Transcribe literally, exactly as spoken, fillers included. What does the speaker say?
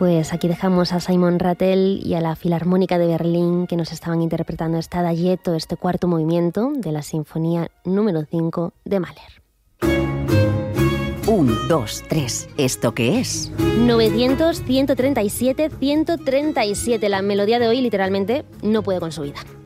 Pues aquí dejamos a Simon Rattle y a la Filarmónica de Berlín, que nos estaban interpretando esta Adagietto, este cuarto movimiento de la Sinfonía número cinco de Mahler. Un, dos, tres. ¿Esto qué es? novecientos, ciento treinta y siete, ciento treinta y siete. La melodía de hoy literalmente no puede con su vida.